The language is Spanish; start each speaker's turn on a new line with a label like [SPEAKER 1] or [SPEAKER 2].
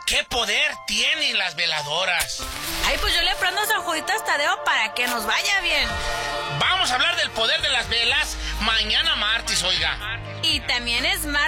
[SPEAKER 1] ¿Qué poder tienen las veladoras?
[SPEAKER 2] Ay, pues yo le prendo San Juditas Tadeo para que nos vaya bien.
[SPEAKER 1] Vamos a hablar del poder de las velas mañana martes, oiga.
[SPEAKER 2] Y también es martes